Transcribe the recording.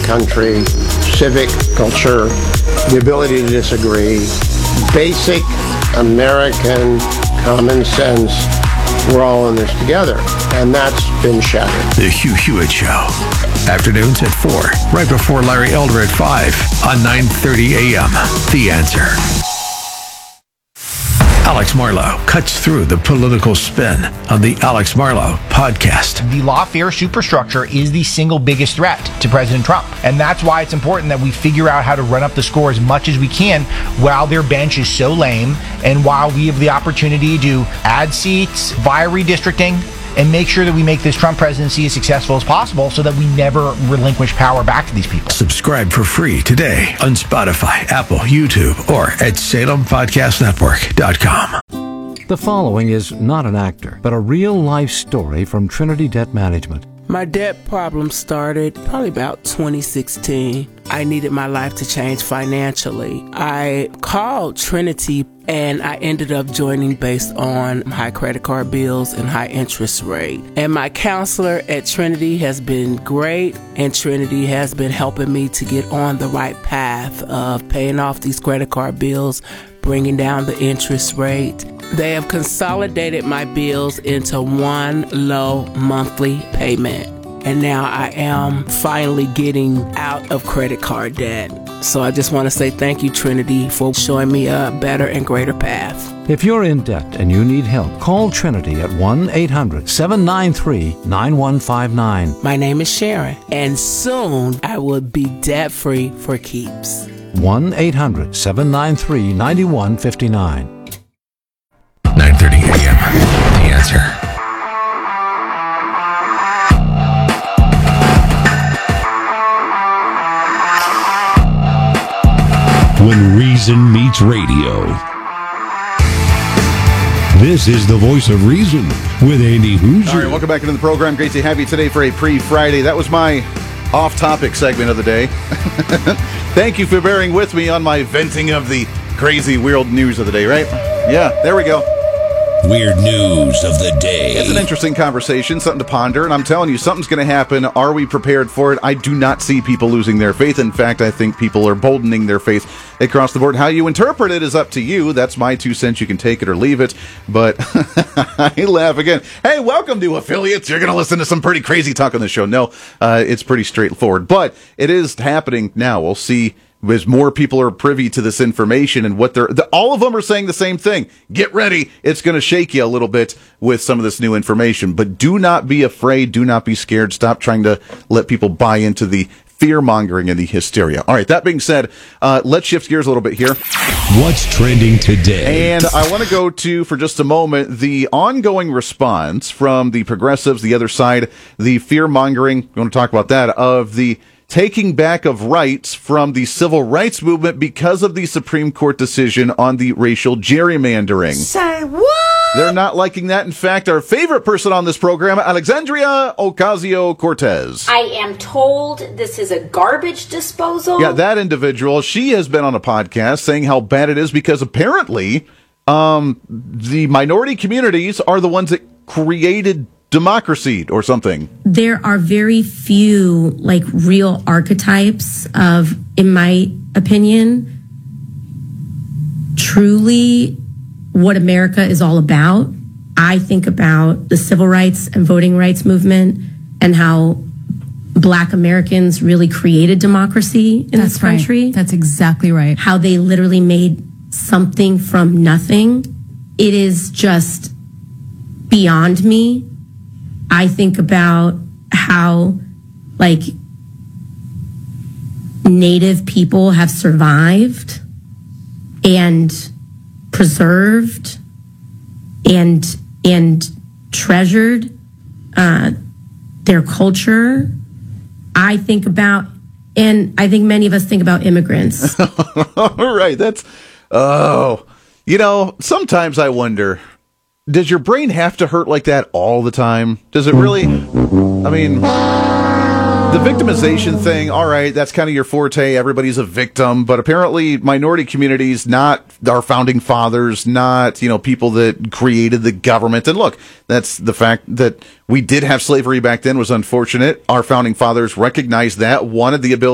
country, civic culture, the ability to disagree, basic American common sense. We're all in this together, and that's been shattered. The Hugh Hewitt Show. Afternoons at 4, right before Larry Elder at 5 on 9:30 a.m. The Answer. Alex Marlow cuts through the political spin on the Alex Marlow podcast. The lawfare superstructure is the single biggest threat to President Trump. And that's why it's important that we figure out how to run up the score as much as we can while their bench is so lame and while we have the opportunity to add seats via redistricting and make sure that we make this Trump presidency as successful as possible so that we never relinquish power back to these people. Subscribe for free today on Spotify, Apple, YouTube, or at SalemPodcastNetwork.com. The following is not an actor, but a real-life story from Trinity Debt Management. My debt problem started probably about 2016. I needed my life to change financially. I called Trinity and I ended up joining based on high credit card bills and high interest rate. And my counselor at Trinity has been great, and Trinity has been helping me to get on the right path of paying off these credit card bills, bringing down the interest rate. They have consolidated my bills into one low monthly payment. And now I am finally getting out of credit card debt. So I just want to say thank you, Trinity, for showing me a better and greater path. If you're in debt and you need help, call Trinity at 1-800-793-9159. My name is Sharon, and soon I will be debt-free for keeps. 1-800-793-9159. 9:30 a.m. The Answer. When reason meets radio. This is the voice of reason with Andy Hoosier. All right, welcome back into the program. Great to have you today for a pre-Friday. That was my off-topic segment of the day. Thank you for bearing with me on my venting of the crazy, weird news of the day, right? Yeah, there we go. Weird news of the day. It's an interesting conversation, something to ponder, and I'm telling you, something's going to happen. Are we prepared for it? I do not see people losing their faith. In fact, I think people are boldening their faith across the board. How you interpret it is up to you. That's my 2 cents. You can take it or leave it, but I laugh again. Hey, welcome to Affiliates. You're going to listen to some pretty crazy talk on the show. No, it's pretty straightforward, but it is happening now. We'll see. As more people are privy to this information and what all of them are saying the same thing. Get ready. It's going to shake you a little bit with some of this new information, but do not be afraid. Do not be scared. Stop trying to let people buy into the fear-mongering and the hysteria. All right, that being said, let's shift gears a little bit here. What's trending today? And I want to go to, for just a moment, the ongoing response from the progressives, the other side, the fear-mongering, we want to talk about that, of the taking back of rights from the civil rights movement because of the Supreme Court decision on the racial gerrymandering. Say what? They're not liking that. In fact, our favorite person on this program, Alexandria Ocasio-Cortez. I am told this is a garbage disposal. Yeah, that individual, she has been on a podcast saying how bad it is because apparently the minority communities are the ones that created democracy or something. There are very few real archetypes of, in my opinion, truly what America is all about. I think about the civil rights and voting rights movement and how Black Americans really created democracy in this country. Right. That's exactly right. How they literally made something from nothing. It is just beyond me. I think about how, Native people have survived and preserved and treasured their culture. I think about, and I think many of us think about immigrants. All right, sometimes I wonder, does your brain have to hurt like that all the time? Does it really? I mean, the victimization thing, all right, that's kind of your forte. Everybody's a victim. But apparently minority communities, not our founding fathers, not, people that created the government. And look, that's the fact that we did have slavery back then was unfortunate. Our founding fathers recognized that, wanted the ability